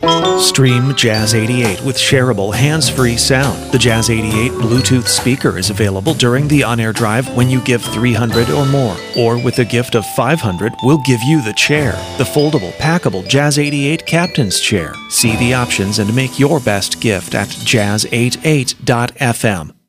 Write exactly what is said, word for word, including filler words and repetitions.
Stream Jazz eighty-eight with shareable hands-free sound. The Jazz eighty-eight Bluetooth speaker is available during the on-air drive when you give three hundred or more. Or with a gift of five hundred, we'll give you the chair, the foldable, packable Jazz eighty-eight Captain's Chair. See the options and make your best gift at jazz eighty-eight dot f m.